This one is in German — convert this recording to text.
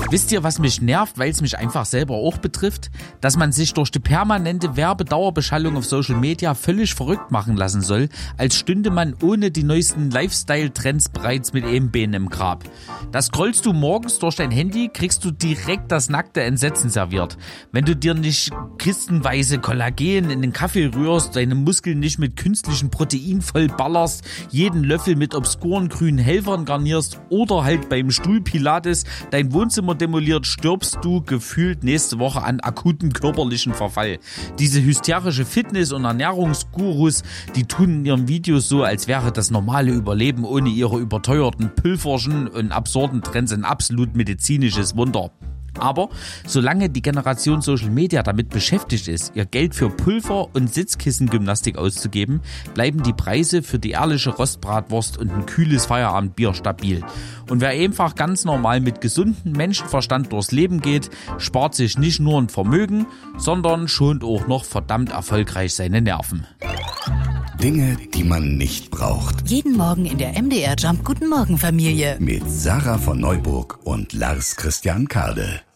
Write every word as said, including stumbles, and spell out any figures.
Wisst ihr, was mich nervt, weil es mich einfach selber auch betrifft? Dass man sich durch die permanente Werbedauerbeschallung auf Social Media völlig verrückt machen lassen soll, als stünde man ohne die neuesten Lifestyle-Trends bereits mit einem Bein im Grab. Da scrollst du morgens durch dein Handy, kriegst du direkt das nackte Entsetzen serviert. Wenn du dir nicht kistenweise Kollagen in den Kaffee rührst, deine Muskeln nicht mit künstlichem Protein voll ballerst, jeden Löffel mit obskuren grünen Helfern garnierst oder halt beim Stuhlpilates dein Wohnzimmer demoliert, stirbst du gefühlt nächste Woche an akutem körperlichen Verfall. Diese hysterische Fitness- und Ernährungsgurus, die tun in ihren Videos so, als wäre das normale Überleben ohne ihre überteuerten Pülverchen und absurden Trends ein absolut medizinisches Wunder. Aber solange die Generation Social Media damit beschäftigt ist, ihr Geld für Pulver und Sitzkissengymnastik auszugeben, bleiben die Preise für die ehrliche Rostbratwurst und ein kühles Feierabendbier stabil. Und wer einfach ganz normal mit gesundem Menschenverstand durchs Leben geht, spart sich nicht nur ein Vermögen, sondern schont auch noch verdammt erfolgreich seine Nerven. Dinge, die man nicht braucht. Jeden Morgen in der M D R Jump Guten Morgen Familie. Mit Sarah von Neuburg und Lars Christian Kade.